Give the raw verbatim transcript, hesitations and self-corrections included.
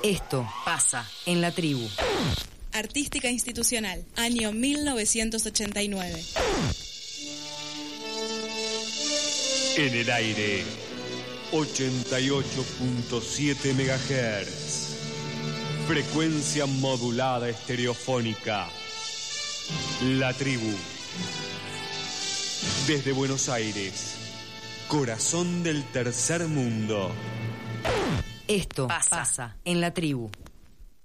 Esto pasa en la tribu. Artística Institucional, año mil novecientos ochenta y nueve. En el aire, ochenta y ocho punto siete megahertz. Frecuencia modulada estereofónica. La tribu. Desde Buenos Aires, corazón del tercer mundo. Esto pasa, pasa en la tribu.